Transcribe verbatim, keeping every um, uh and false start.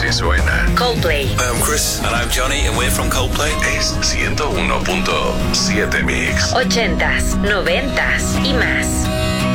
que suena. Coldplay. I'm Chris. And I'm Johnny, and we're from Coldplay. Es ciento uno punto siete Mix. Ochentas, noventas y más.